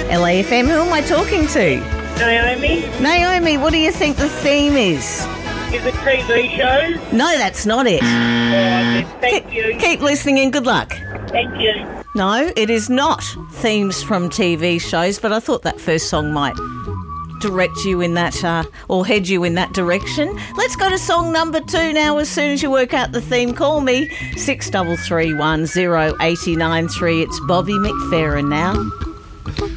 LAFM, who am I talking to? Naomi, Naomi, what do you think the theme is? is it TV shows? No, that's not it. Thank you. Keep listening and good luck. Thank you. No, it is not themes from TV shows, but I thought that first song might direct you in that, or head you in that direction. Let's go to song number 2 now. As soon as you work out the theme, call me 6331 0893. It's Bobby McFerrin now.